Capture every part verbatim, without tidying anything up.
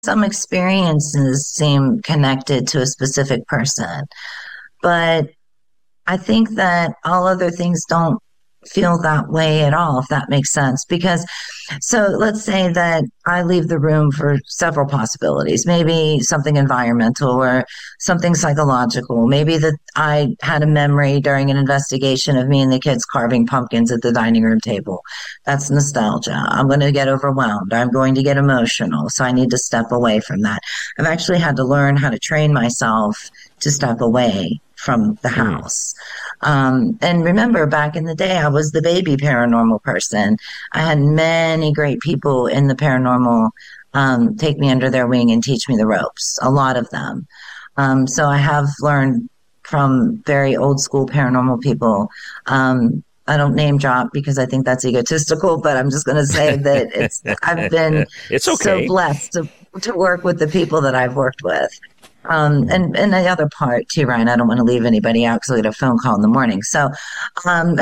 some experiences seem connected to a specific person, but I think that all other things don't feel that way at all, if that makes sense. Because, so let's say that I leave the room for several possibilities, maybe something environmental or something psychological. Maybe that I had a memory during an investigation of me and the kids carving pumpkins at the dining room table. That's nostalgia. I'm going to get overwhelmed. I'm going to get emotional. So I need to step away from that. I've actually had to learn how to train myself to step away from the house. Um, and remember, back in the day, I was the baby paranormal person. I had many great people in the paranormal um, take me under their wing and teach me the ropes, a lot of them. Um, so I have learned from very old school paranormal people. Um, I don't name drop because I think that's egotistical, but I'm just going to say that it's I've been it's okay. so blessed to, to work with the people that I've worked with. Um, and, and the other part too, Ryan, I don't want to leave anybody out because I get a phone call in the morning. So, um,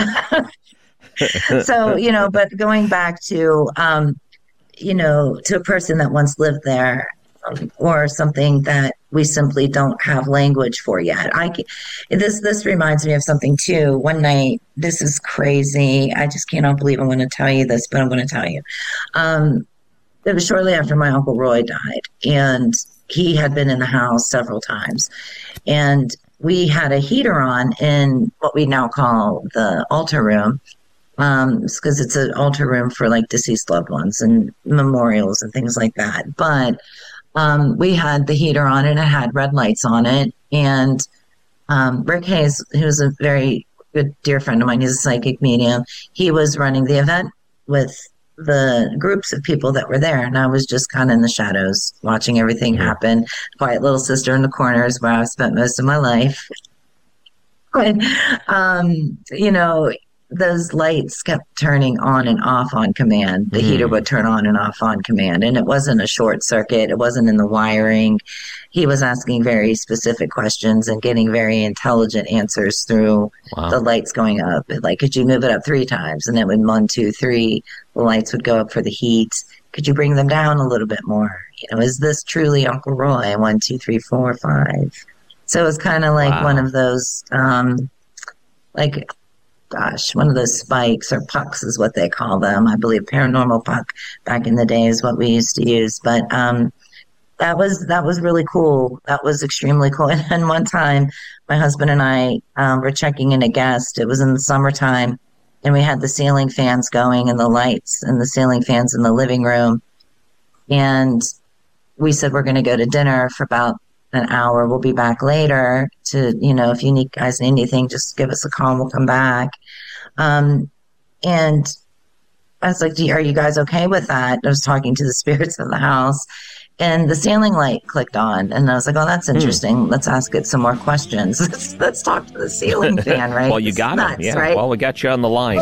so, you know, but going back to, um, you know, to a person that once lived there um, or something that we simply don't have language for yet. I, this, this reminds me of something too. One night, this is crazy. I just cannot believe I'm going to tell you this, but I'm going to tell you. Um, it was shortly after my Uncle Roy died, and he had been in the house several times, and we had a heater on in what we now call the altar room, um, because it's an altar room for like deceased loved ones and memorials and things like that. But um, we had the heater on and it had red lights on it. And um, Rick Hayes, who's a very good dear friend of mine, he's a psychic medium. He was running the event with the groups of people that were there, and I was just kind of in the shadows watching everything happen. Quiet little sister in the corners where I've spent most of my life. But, um, you know, those lights kept turning on and off on command. The mm. heater would turn on and off on command, and it wasn't a short circuit. It wasn't in the wiring. He was asking very specific questions and getting very intelligent answers through wow. the lights going up. Like, could you move it up three times? And then when one, two, three, the lights would go up for the heat. Could you bring them down a little bit more? You know, is this truly Uncle Roy? One, two, three, four, five. So it was kind of like wow. one of those, um, like, gosh, one of those spikes or pucks is what they call them. I believe paranormal puck back in the day is what we used to use. But um, that was that was really cool. That was extremely cool. And then one time, my husband and I um, were checking in a guest. It was in the summertime, and we had the ceiling fans going and the lights and the ceiling fans in the living room. And we said we're going to go to dinner for about an hour. We'll be back later to, you know, if you need guys need anything, just give us a call and we'll come back. Um, and I was like, are you guys okay with that? I was talking to the spirits of the house, and the ceiling light clicked on, and I was like, oh, that's interesting. Hmm. Let's ask it some more questions. Let's, let's talk to the ceiling fan, right? Well, you got nuts, him. Yeah. Right? Well, we got you on the line.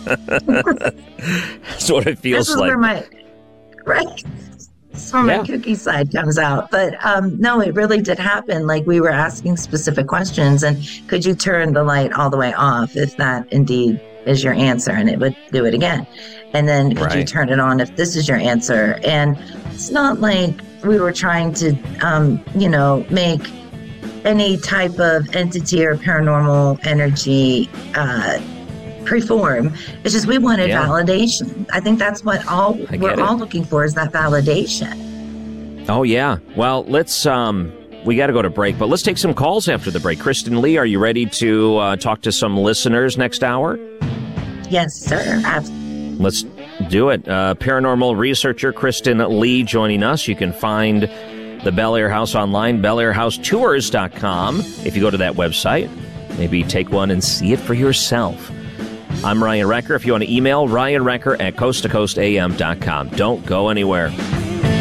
That's what it feels this is like. Where my, right? This is where yeah. my cookie side comes out. But um, no, it really did happen. Like, we were asking specific questions, and could you turn the light all the way off if that indeed is your answer? And it would do it again. And then could right. you turn it on if this is your answer? And it's not like we were trying to, um, you know, make any type of entity or paranormal energy uh, perform. It's just we wanted yeah. validation. I think that's what all we're it. all looking for, is that validation. Oh, yeah. Well, let's, um, we got to go to break, but let's take some calls after the break. Kristen Lee, are you ready to uh, talk to some listeners next hour? Yes, sir. Absolutely. Let's do it. Uh, paranormal researcher Kristen Lee joining us. You can find the Bel Air House online, bel air house tours dot com. If you go to that website, maybe take one and see it for yourself. I'm Ryan Recker. If you want to email, ryan recker at coast to coast a m dot com. Don't go anywhere.